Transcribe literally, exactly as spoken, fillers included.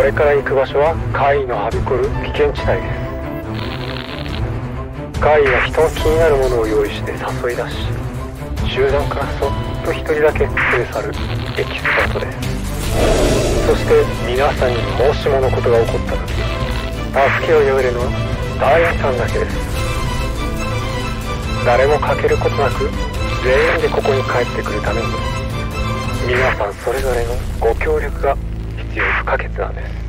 れから行く場所は怪異のはびこる危険地帯です。怪異は人の気になるものを用意して誘い出し、集団からそっと一人だけ連れ去るエキスパートです。そして皆さんにもしものことが起こった時、助けを呼べるのはダイアンさんだけです。誰も欠けることなく全員でここに帰ってくるために、皆さんそれぞれのご協力が必要不可欠なんです。